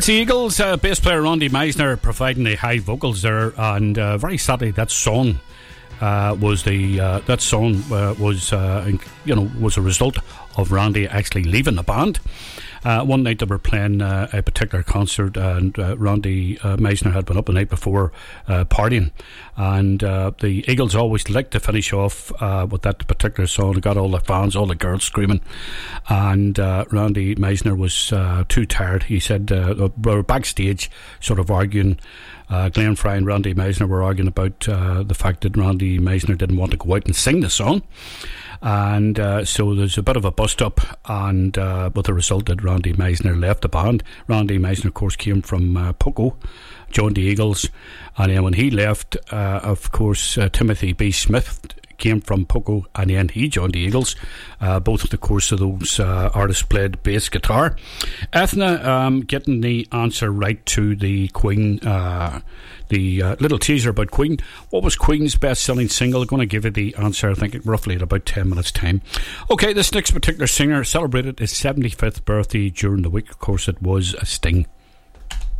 It's the Eagles, bass player Randy Meisner providing the high vocals there, and very sadly that song was a result of Randy actually leaving the band. One night they were playing a particular concert, and Randy Meisner had been up the night before partying, and the Eagles always like to finish off with that particular song. They got all the fans, all the girls screaming, and Randy Meisner was too tired. He said we were backstage sort of arguing. Glenn Fry and Randy Meisner were arguing about the fact that Randy Meisner didn't want to go out and sing the song, and so there's a bit of a bust up, and with the result that Randy Meisner left the band. Randy Meisner, of course, came from Poco, joined the Eagles, and then when he left, of course, Timothy B. Smith came from Poco, and then he joined the Eagles. Both of the course of those artists played bass guitar. Ethna getting the answer right to the Queen, the little teaser about Queen. What was Queen's best-selling single? I'm going to give you the answer, I think, roughly in about 10 minutes' time. Okay, this next particular singer celebrated his 75th birthday during the week. Of course, it was Sting.